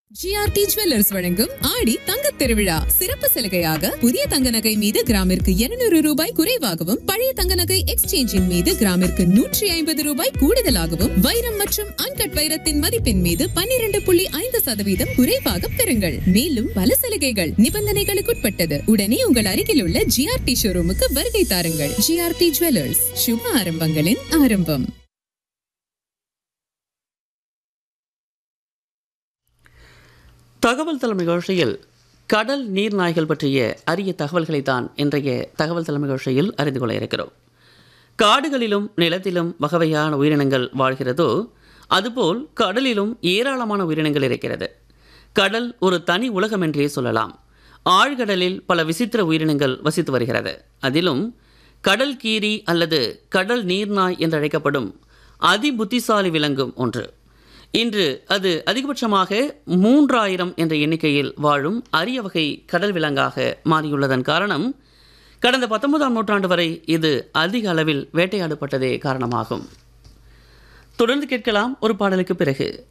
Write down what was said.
GRT jewellers வழங்கும் ஆடி தங்கத் திருவிழா சிறப்பு சலுகையாக புதிய தங்க நகை மீது கிராமிற்கு 200 ரூபாய் குறைவாகவும் பழைய தங்க நகை எக்ஸ்சேஞ்சின் மீது கிராமிற்கு 150 ரூபாய் கூடுதலாகவும் வைரம் மற்றும் அன்கட் வைரத்தின் மதிப்பின் மீது 12.5% குறைவாக பெறுங்கள். மேலும் பல சலுகைகள் நிபந்தனைகளுக்குட்பட்டது. உடனே உங்கள் அருகில் உள்ள ஜிஆர்டி ஷோரூமுக்கு வருகை தாருங்கள். ஜிஆர்டி ஜுவல்லர்ஸ், சுப ஆரம்பங்களின் ஆரம்பம். தகவல் தளம் நிகழ்ச்சியில் கடல் நீர் நாய்கள் பற்றிய அரிய தகவல்களை தான் இன்றைய தகவல் தளம் நிகழ்ச்சியில் அறிந்து கொள்ள இருக்கிறோம். காடுகளிலும் நிலத்திலும் வகையான உயிரினங்கள் வாழ்கிறதோ அதுபோல் கடலிலும் ஏராளமான உயிரினங்கள் இருக்கிறது. கடல் ஒரு தனி உலகம் என்றே சொல்லலாம். ஆழ்கடலில் பல விசித்திர உயிரினங்கள் வசித்து வருகிறது. அதிலும் கடல் கீரி அல்லது கடல் நீர்நாய் என்றழைக்கப்படும் அதிபுத்திசாலி விலங்கும் ஒன்று. இன்று அது அதிகபட்சமாக 3000 என்ற எண்ணிக்கையில் வாழும் அரிய வகை கடல் விலங்காக மாறியுள்ளதன் காரணம் கடந்த 19ஆம் நூற்றாண்டு வரை இது அதிக அளவில் வேட்டையாடப்பட்டதே காரணமாகும். தொடர்ந்து கேட்கலாம் ஒரு பாடலுக்கு பிறகு.